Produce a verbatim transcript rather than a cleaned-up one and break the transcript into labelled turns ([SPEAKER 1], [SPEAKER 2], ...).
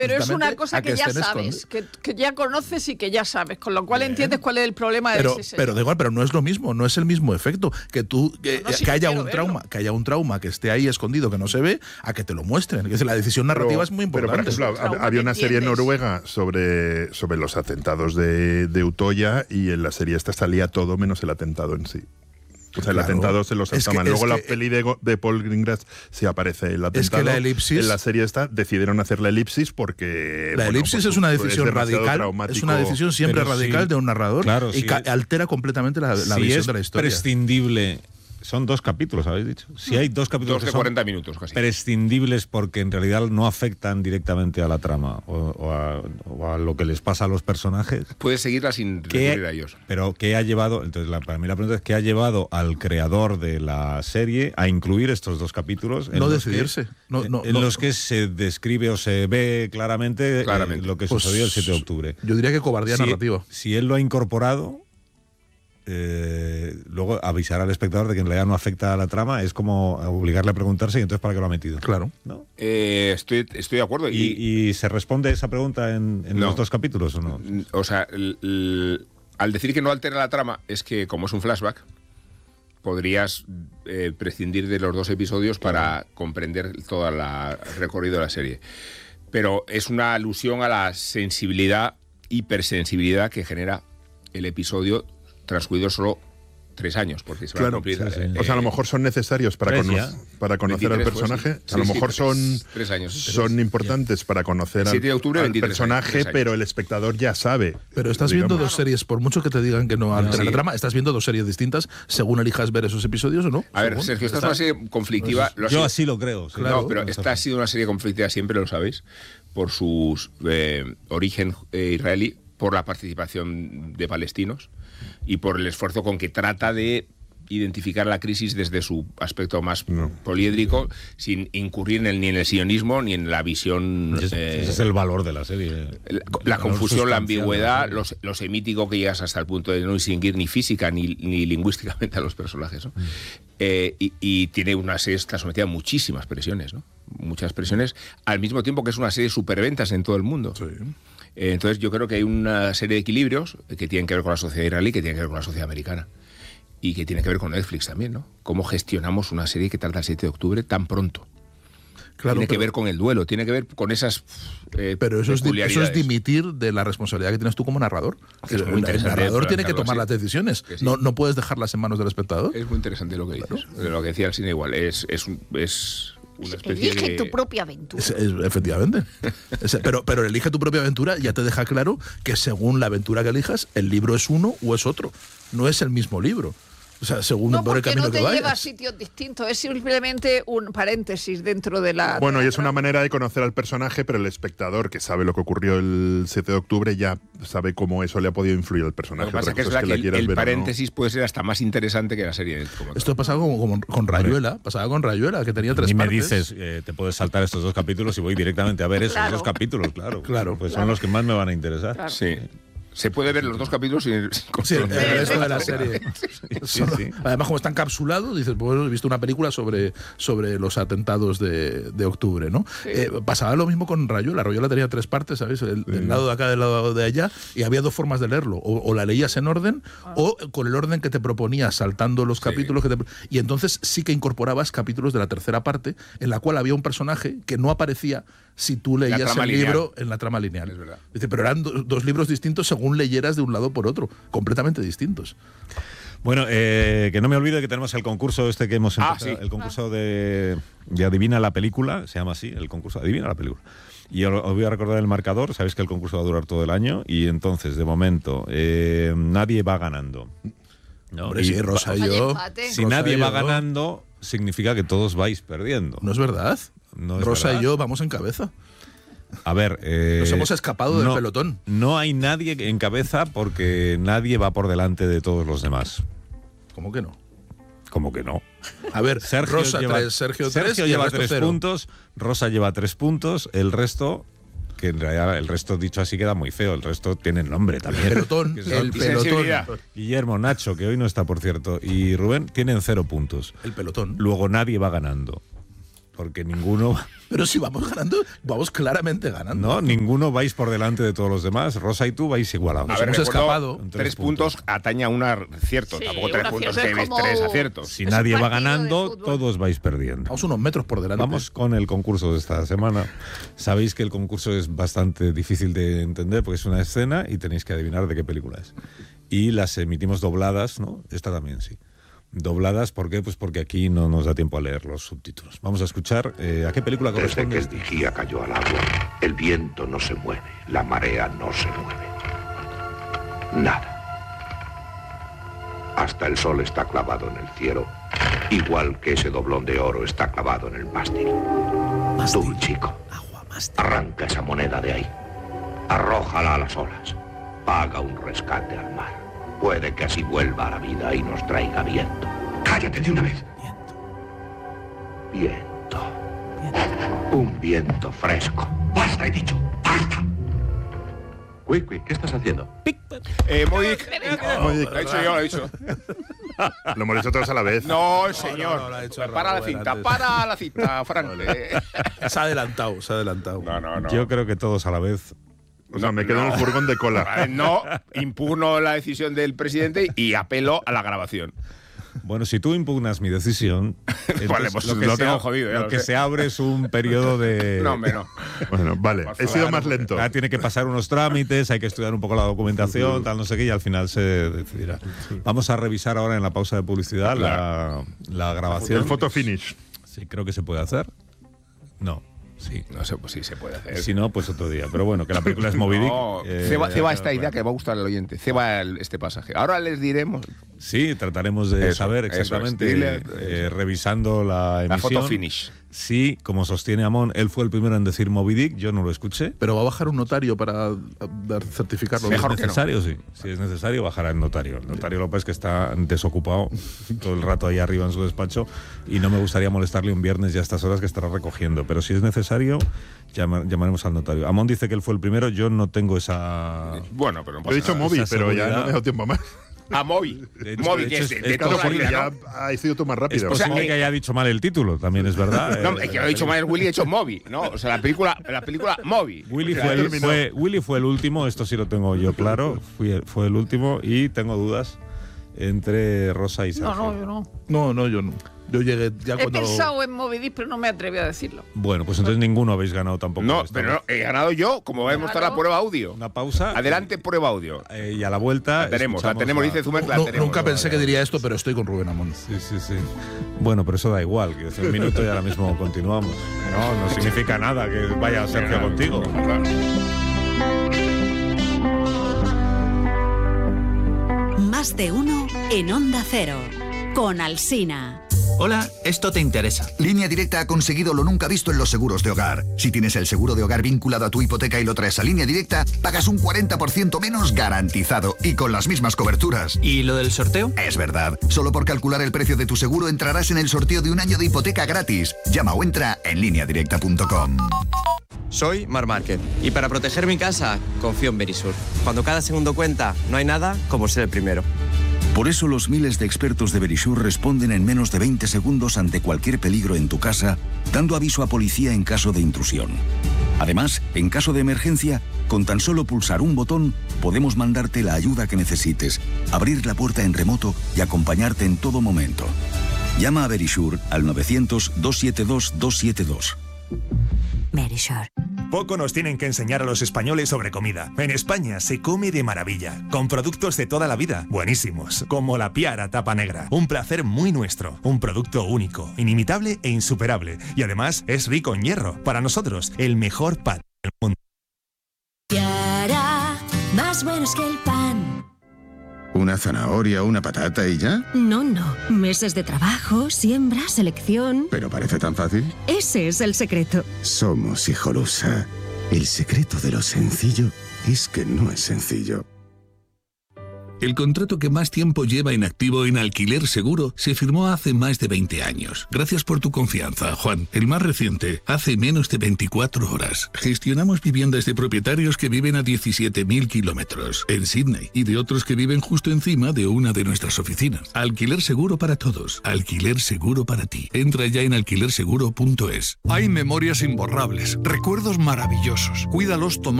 [SPEAKER 1] Pero es una cosa que, que ya sabes, que, que ya conoces y que ya sabes, con lo cual Bien. entiendes cuál es el problema
[SPEAKER 2] pero,
[SPEAKER 1] de ese
[SPEAKER 2] Pero da igual, pero no es lo mismo, no es el mismo efecto que tú que, no, no, sí, que haya un trauma, verlo. que haya un trauma que esté ahí escondido, que no se ve, a que te lo muestren. Que la decisión narrativa
[SPEAKER 3] pero,
[SPEAKER 2] es muy importante.
[SPEAKER 3] Pero, por ejemplo, había una serie noruega sobre, sobre los atentados de, de Utoya y en la serie esta salía todo menos el atentado en sí. O sea, claro. el atentado se lo saltaban. Luego la peli de, de Paul Greengrass sí aparece el atentado.
[SPEAKER 2] Es que la elipsis...
[SPEAKER 3] En la serie esta decidieron hacer la elipsis porque...
[SPEAKER 2] La bueno, elipsis pues, es una decisión es radical. Traumático. Es una decisión siempre Pero radical sí, de un narrador
[SPEAKER 4] claro,
[SPEAKER 2] y
[SPEAKER 4] sí,
[SPEAKER 2] altera completamente la, la
[SPEAKER 4] si
[SPEAKER 2] visión
[SPEAKER 4] es
[SPEAKER 2] de la historia.
[SPEAKER 4] Prescindible... Son dos capítulos, habéis dicho. Si hay dos capítulos
[SPEAKER 5] dos de cuarenta minutos casi.
[SPEAKER 4] Prescindibles porque en realidad no afectan directamente a la trama o, o, a, o a lo que les pasa a los personajes.
[SPEAKER 5] Puedes seguirla sin recurrir a ellos.
[SPEAKER 4] Pero ¿qué ha llevado? Entonces, la, para mí la pregunta es ¿qué ha llevado al creador de la serie a incluir estos dos capítulos?
[SPEAKER 2] En no decidirse.
[SPEAKER 4] Que,
[SPEAKER 2] no, no,
[SPEAKER 4] en
[SPEAKER 2] no.
[SPEAKER 4] los que se describe o se ve claramente,
[SPEAKER 5] claramente.
[SPEAKER 4] Eh, lo que
[SPEAKER 2] pues,
[SPEAKER 4] sucedió el siete de octubre.
[SPEAKER 2] Yo diría que cobardía
[SPEAKER 4] si,
[SPEAKER 2] narrativa.
[SPEAKER 4] Si él lo ha incorporado... Eh, luego avisar al espectador de que en realidad no afecta a la trama es como obligarle a preguntarse y entonces ¿para qué lo ha metido?
[SPEAKER 2] Claro.
[SPEAKER 4] ¿No?
[SPEAKER 5] Eh, estoy, estoy de acuerdo.
[SPEAKER 4] ¿Y, y, y se responde esa pregunta en, en no. los dos capítulos o no?
[SPEAKER 5] O sea, el, el, al decir que no altera la trama es que como es un flashback podrías eh, prescindir de los dos episodios para comprender todo el recorrido de la serie. Pero es una alusión a la sensibilidad, hipersensibilidad que genera el episodio transcurrido solo tres años, porque se
[SPEAKER 3] claro,
[SPEAKER 5] va a cumplir.
[SPEAKER 3] Sí, sí.
[SPEAKER 5] Eh,
[SPEAKER 3] o sea, a lo mejor son necesarios para, cono para conocer al personaje.
[SPEAKER 5] Pues, sí.
[SPEAKER 3] A lo
[SPEAKER 5] sí,
[SPEAKER 3] mejor
[SPEAKER 5] sí,
[SPEAKER 3] son,
[SPEAKER 5] tres, tres años,
[SPEAKER 3] son
[SPEAKER 5] tres.
[SPEAKER 3] importantes para conocer al,
[SPEAKER 5] de octubre,
[SPEAKER 3] al personaje,
[SPEAKER 5] años,
[SPEAKER 3] pero el espectador ya sabe.
[SPEAKER 2] Pero estás
[SPEAKER 3] digamos.
[SPEAKER 2] viendo dos series, por mucho que te digan que no altera sí. la trama, estás viendo dos series distintas según elijas ver esos episodios o no.
[SPEAKER 5] A ver,
[SPEAKER 2] según.
[SPEAKER 5] Sergio, esta es una serie conflictiva.
[SPEAKER 4] Pues, yo así lo creo.
[SPEAKER 5] Sí. Claro, no, pero esta ha sido una serie conflictiva, siempre lo sabéis, por su eh, origen eh, israelí, por la participación de palestinos y por el esfuerzo con que trata de identificar la crisis desde su aspecto más no. poliédrico, sin incurrir en el, ni en el sionismo ni en la visión...
[SPEAKER 4] Ese, eh, ese es el valor de la serie.
[SPEAKER 5] La, la confusión, la ambigüedad, lo, lo semítico que llegas hasta el punto de no distinguir ni física ni, ni lingüísticamente a los personajes, ¿no? Mm. Eh, y, y tiene una serie, está sometida a muchísimas presiones, ¿no? Muchas presiones, al mismo tiempo que es una serie de superventas en todo el mundo.
[SPEAKER 2] Sí.
[SPEAKER 5] Eh, entonces yo creo que hay una serie de equilibrios que tienen que ver con la sociedad israelí, que tienen que ver con la sociedad americana. Y que tiene que ver con Netflix también, ¿no? Cómo gestionamos una serie que trata el siete de octubre tan pronto. Claro, tiene pero, que ver con el duelo, tiene que ver con esas eh,
[SPEAKER 2] Pero eso es, eso es dimitir de la responsabilidad que tienes tú como narrador.
[SPEAKER 5] Es
[SPEAKER 2] el,
[SPEAKER 5] muy interesante.
[SPEAKER 2] El narrador tiene que tomar así. las decisiones. Sí. No, no puedes dejarlas en manos del espectador.
[SPEAKER 5] Es muy interesante lo que dices. Claro. Lo que decía el cine igual. Es, es, es una especie
[SPEAKER 1] elige
[SPEAKER 5] de...
[SPEAKER 1] tu propia aventura.
[SPEAKER 2] Es, es, efectivamente. es, pero, pero elige tu propia aventura ya te deja claro que según la aventura que elijas, el libro es uno o es otro. No es el mismo libro. O sea, según
[SPEAKER 1] no,
[SPEAKER 2] por el camino
[SPEAKER 1] no te
[SPEAKER 2] que vayas.
[SPEAKER 1] lleva a sitios distintos, es simplemente un paréntesis dentro de la...
[SPEAKER 3] Bueno, y es una manera de conocer al personaje, pero el espectador que sabe lo que ocurrió el siete de octubre ya sabe cómo eso le ha podido influir al personaje.
[SPEAKER 5] Lo que pasa que es, es que, que el, el paréntesis no. puede ser hasta más interesante que la serie. Como
[SPEAKER 2] Esto pasaba como, como con Rayuela, pasaba con Rayuela, que tenía tres
[SPEAKER 4] y
[SPEAKER 2] partes.
[SPEAKER 4] Y me dices, eh, te puedes saltar estos dos capítulos y voy directamente a ver esos claro. dos capítulos, claro.
[SPEAKER 2] Claro.
[SPEAKER 4] Pues
[SPEAKER 2] claro.
[SPEAKER 4] son los que más me van a interesar.
[SPEAKER 5] Claro. Sí. Se puede ver los dos capítulos sin, sin
[SPEAKER 2] sí, el resto de la serie.
[SPEAKER 4] Sí, sí.
[SPEAKER 2] Además, como está encapsulado, dices, pues he visto una película sobre, sobre los atentados de, de octubre, ¿no? Sí. Eh, pasaba lo mismo con Rayuela. Rayuela tenía tres partes, ¿sabes? El, sí. el lado de acá, del lado de allá, y había dos formas de leerlo. O, o la leías en orden, ah. o con el orden que te proponías, saltando los capítulos. Sí. Que te, y entonces sí que incorporabas capítulos de la tercera parte, en la cual había un personaje que no aparecía si tú leías el
[SPEAKER 5] lineal.
[SPEAKER 2] libro en la trama lineal.
[SPEAKER 5] Es verdad.
[SPEAKER 2] Dice, pero eran do, dos libros distintos según leyeras de un lado por otro, completamente distintos.
[SPEAKER 4] Bueno, eh, que no me olvide que tenemos el concurso este que hemos empezado,
[SPEAKER 5] ah, sí.
[SPEAKER 4] el concurso de, de Adivina la película, se llama así, el concurso Adivina la película. Y os, os voy a recordar el marcador, sabéis que el concurso va a durar todo el año y entonces, de momento, eh, nadie va ganando. ¿No?
[SPEAKER 2] Hombre, y sí, Rosa y yo.
[SPEAKER 4] Si
[SPEAKER 2] Rosa
[SPEAKER 4] nadie
[SPEAKER 2] y
[SPEAKER 4] va
[SPEAKER 2] yo.
[SPEAKER 4] ganando, significa que todos vais perdiendo.
[SPEAKER 2] No es verdad.
[SPEAKER 4] No es
[SPEAKER 2] Rosa
[SPEAKER 4] verdad.
[SPEAKER 2] y yo vamos en cabeza.
[SPEAKER 4] A ver, eh,
[SPEAKER 2] nos hemos escapado del
[SPEAKER 4] no,
[SPEAKER 2] pelotón.
[SPEAKER 4] No hay nadie en cabeza porque nadie va por delante de todos los demás.
[SPEAKER 2] ¿Cómo que no?
[SPEAKER 4] ¿Cómo que no?
[SPEAKER 2] A ver,
[SPEAKER 4] Sergio
[SPEAKER 2] Rosa
[SPEAKER 4] lleva,
[SPEAKER 2] tres, Sergio tres
[SPEAKER 4] Sergio
[SPEAKER 2] y
[SPEAKER 4] lleva
[SPEAKER 2] el resto
[SPEAKER 4] tres
[SPEAKER 2] cero.
[SPEAKER 4] puntos, Rosa lleva tres puntos, el resto, que en realidad el resto dicho así queda muy feo, el resto tiene nombre también.
[SPEAKER 2] El pelotón, el pelotón.
[SPEAKER 4] Guillermo, Nacho, que hoy no está por cierto, y Rubén tienen cero puntos.
[SPEAKER 2] El pelotón.
[SPEAKER 4] Luego nadie va ganando. porque ninguno...
[SPEAKER 2] Pero si vamos ganando, vamos claramente ganando.
[SPEAKER 4] No, ninguno vais por delante de todos los demás. Rosa y tú vais igualados.
[SPEAKER 5] A ver,
[SPEAKER 2] hemos escapado.
[SPEAKER 5] Tres, tres puntos, puntos atañe a un acierto.
[SPEAKER 1] Sí,
[SPEAKER 5] Tampoco tres puntos
[SPEAKER 1] es
[SPEAKER 5] que veis
[SPEAKER 1] como...
[SPEAKER 5] tres aciertos.
[SPEAKER 4] Si
[SPEAKER 1] es
[SPEAKER 4] nadie
[SPEAKER 1] un
[SPEAKER 4] va
[SPEAKER 1] partido de
[SPEAKER 4] ganando,
[SPEAKER 1] fútbol.
[SPEAKER 4] todos vais perdiendo.
[SPEAKER 2] Vamos unos metros por delante.
[SPEAKER 4] Vamos con el concurso de esta semana. Sabéis que el concurso es bastante difícil de entender porque es una escena y tenéis que adivinar de qué película es. Y las emitimos dobladas, ¿no? Esta también sí. Dobladas, ¿por qué? Pues porque aquí no nos da tiempo a leer los subtítulos. Vamos a escuchar eh, a qué película
[SPEAKER 6] Desde
[SPEAKER 4] corresponde.
[SPEAKER 6] que el vigía cayó al agua, el viento no se mueve, la marea no se mueve. Nada. Hasta el sol está clavado en el cielo, igual que ese doblón de oro está clavado en el mástil. Tú, chico, arranca esa moneda de ahí. Arrójala a las olas. Paga un rescate al mar. Puede que así vuelva a la vida y nos traiga viento. ¡Cállate de una vez! Viento. Viento. Un viento fresco. ¡Basta, he dicho! ¡Basta! Quick, quick, ¿qué estás haciendo?
[SPEAKER 5] Eh, Moik.
[SPEAKER 3] Moik.
[SPEAKER 5] Lo he dicho yo, lo he dicho.
[SPEAKER 3] Lo hemos hecho todos a la vez.
[SPEAKER 5] No,
[SPEAKER 2] no,
[SPEAKER 5] señor.
[SPEAKER 2] no, lo ha hecho
[SPEAKER 5] para la
[SPEAKER 2] Raúl
[SPEAKER 5] cinta,
[SPEAKER 2] antes.
[SPEAKER 5] para la cinta, Frank. Eh.
[SPEAKER 2] Se ha adelantado, se ha adelantado.
[SPEAKER 5] No, no, no.
[SPEAKER 4] Yo creo que todos a la vez.
[SPEAKER 3] O sea,
[SPEAKER 5] No,
[SPEAKER 3] me quedo en
[SPEAKER 5] no.
[SPEAKER 3] el furgón de cola.
[SPEAKER 5] Vale, no, impugno la decisión del presidente y apelo a la grabación.
[SPEAKER 4] Bueno, si tú impugnas mi decisión,
[SPEAKER 5] Vale,
[SPEAKER 4] entonces
[SPEAKER 5] pues
[SPEAKER 4] lo que,
[SPEAKER 5] lo
[SPEAKER 4] se,
[SPEAKER 5] tengo
[SPEAKER 4] a-
[SPEAKER 5] jodido, ya
[SPEAKER 4] lo
[SPEAKER 5] lo
[SPEAKER 4] que
[SPEAKER 5] sé.
[SPEAKER 4] se abre es un periodo de...
[SPEAKER 5] No, hombre, no.
[SPEAKER 3] Bueno, vale.
[SPEAKER 5] Por
[SPEAKER 3] He
[SPEAKER 5] favor,
[SPEAKER 3] sido
[SPEAKER 5] no,
[SPEAKER 3] más lento.
[SPEAKER 4] Ah, tiene que pasar unos trámites, hay que estudiar un poco la documentación, tal, no sé qué, y al final se decidirá. Vamos a revisar ahora en la pausa de publicidad la, la grabación.
[SPEAKER 3] El photo finish.
[SPEAKER 4] Sí, creo que se puede hacer. No, sí.
[SPEAKER 5] No sé, pues sí se puede hacer.
[SPEAKER 4] Si no, pues otro día. Pero bueno, que la película es Moby Dick.
[SPEAKER 5] No,
[SPEAKER 4] eh,
[SPEAKER 5] ceba,
[SPEAKER 4] ya-
[SPEAKER 5] ceba esta
[SPEAKER 4] bueno.
[SPEAKER 5] idea que va a gustar al oyente. Ceba el- este pasaje. Ahora les diremos
[SPEAKER 4] Sí, trataremos de
[SPEAKER 5] Eso,
[SPEAKER 4] saber
[SPEAKER 5] eso es.
[SPEAKER 4] exactamente,
[SPEAKER 5] Dile-
[SPEAKER 4] eh, revisando la
[SPEAKER 5] la
[SPEAKER 4] emisión.
[SPEAKER 5] foto finish.
[SPEAKER 4] Sí, como sostiene Amón, él fue el primero en decir Moby Dick, yo no lo escuché.
[SPEAKER 2] Pero va a bajar un notario para dar certificarlo.
[SPEAKER 5] Mejor
[SPEAKER 4] Si
[SPEAKER 5] que
[SPEAKER 4] es
[SPEAKER 5] no.
[SPEAKER 4] necesario, sí. Si es necesario, bajará el notario. El notario López, que está desocupado todo el rato ahí arriba en su despacho, y no me gustaría molestarle un viernes ya a estas horas que estará recogiendo. Pero si es necesario, llama- llamaremos al notario. Amón dice que él fue el primero, yo no tengo esa...
[SPEAKER 5] Bueno, pero no
[SPEAKER 3] He
[SPEAKER 5] pasa
[SPEAKER 3] dicho
[SPEAKER 5] nada.
[SPEAKER 3] móvil,
[SPEAKER 4] esa
[SPEAKER 3] pero ya
[SPEAKER 4] seguridad.
[SPEAKER 3] no me he dado tiempo más.
[SPEAKER 5] A Moby.
[SPEAKER 4] De hecho-
[SPEAKER 5] Moby,
[SPEAKER 4] de
[SPEAKER 5] que
[SPEAKER 4] hecho,
[SPEAKER 5] es de,
[SPEAKER 4] es-
[SPEAKER 5] de
[SPEAKER 4] es
[SPEAKER 5] toda la
[SPEAKER 3] Claro, porque
[SPEAKER 5] vida,
[SPEAKER 3] ya
[SPEAKER 5] ¿no?
[SPEAKER 3] ha sido tú más
[SPEAKER 4] Es
[SPEAKER 3] rápido.
[SPEAKER 4] posible
[SPEAKER 5] O sea,
[SPEAKER 4] que haya dicho mal el título, también es verdad.
[SPEAKER 5] No,
[SPEAKER 4] Eh,
[SPEAKER 5] es que lo he dicho mal el Willy, he hecho Moby, ¿no? O sea, la película, la película Moby.
[SPEAKER 4] Willy
[SPEAKER 5] O sea,
[SPEAKER 4] fue, el,
[SPEAKER 3] terminó.
[SPEAKER 4] fue- Willy fue el último, esto sí lo tengo yo claro, fui el- fue el último y tengo dudas entre Rosa y
[SPEAKER 1] No,
[SPEAKER 4] Sergio.
[SPEAKER 1] no, yo no.
[SPEAKER 2] No, no, yo no. Yo llegué ya
[SPEAKER 1] He
[SPEAKER 2] cuando.
[SPEAKER 1] pensado en Moby Dick, pero no me atreví a decirlo.
[SPEAKER 4] Bueno, pues entonces ninguno habéis ganado tampoco.
[SPEAKER 5] No,
[SPEAKER 4] esta
[SPEAKER 5] pero
[SPEAKER 4] vez.
[SPEAKER 5] no, he ganado yo, como va a mostrar la
[SPEAKER 1] Claro.
[SPEAKER 5] prueba audio.
[SPEAKER 4] Una pausa.
[SPEAKER 5] Adelante, prueba audio.
[SPEAKER 4] Eh, y a la vuelta.
[SPEAKER 5] La tenemos, la
[SPEAKER 4] escuchamos
[SPEAKER 5] tenemos, dice Zumer, la
[SPEAKER 2] No,
[SPEAKER 5] tenemos.
[SPEAKER 2] nunca pensé que diría esto, pero estoy con Rubén Amón.
[SPEAKER 4] Sí, sí, sí. Bueno, pero eso da igual, que hace un minuto y ahora mismo continuamos. No, no significa nada que vaya Sergio contigo.
[SPEAKER 7] Más de uno en Onda Cero, con Alsina.
[SPEAKER 8] Hola, esto te interesa.
[SPEAKER 9] Línea Directa ha conseguido lo nunca visto en los seguros de hogar. Si tienes el seguro de hogar vinculado a tu hipoteca y lo traes a Línea Directa, pagas un cuarenta por ciento menos garantizado y con las mismas coberturas.
[SPEAKER 8] ¿Y lo del sorteo?
[SPEAKER 9] Es verdad. Solo por calcular el precio de tu seguro entrarás en el sorteo de un año de hipoteca gratis. Llama o entra en línea directa punto com.
[SPEAKER 10] Soy Mar Márquez y para proteger mi casa confío en Verisur. Cuando cada segundo cuenta, no hay nada como ser el primero.
[SPEAKER 11] Por eso los miles de expertos de Verisur responden en menos de veinte segundos ante cualquier peligro en tu casa, dando aviso a policía en caso de intrusión. Además, en caso de emergencia, con tan solo pulsar un botón, podemos mandarte la ayuda que necesites, abrir la puerta en remoto y acompañarte en todo momento. Llama a Verisur al novecientos, doscientos setenta y dos, doscientos setenta y dos.
[SPEAKER 7] Verisur.
[SPEAKER 12] Poco nos tienen que enseñar a los españoles sobre comida. En España se come de maravilla, con productos de toda la vida, buenísimos, como la Piara Tapa Negra. Un placer muy nuestro, un producto único, inimitable e insuperable. Y además es rico en hierro. Para nosotros, el mejor pan del mundo.
[SPEAKER 13] Piara, más buenos que el pan.
[SPEAKER 14] ¿Una zanahoria, una patata y ya?
[SPEAKER 13] No, no. Meses de trabajo, siembra, selección.
[SPEAKER 14] ¿Pero parece tan fácil?
[SPEAKER 13] Ese es el secreto.
[SPEAKER 14] Somos Hijolusa. El secreto de lo sencillo es que no es sencillo.
[SPEAKER 15] El contrato que más tiempo lleva en activo en Alquiler Seguro se firmó hace más de veinte años. Gracias por tu confianza, Juan. El más reciente, hace menos de veinticuatro horas. Gestionamos viviendas de propietarios que viven a diecisiete mil kilómetros en Sydney y de otros que viven justo encima de una de nuestras oficinas. Alquiler Seguro para todos. Alquiler Seguro para ti. Entra ya en alquiler seguro punto es.
[SPEAKER 16] Hay memorias imborrables, recuerdos maravillosos. Cuídalos tomando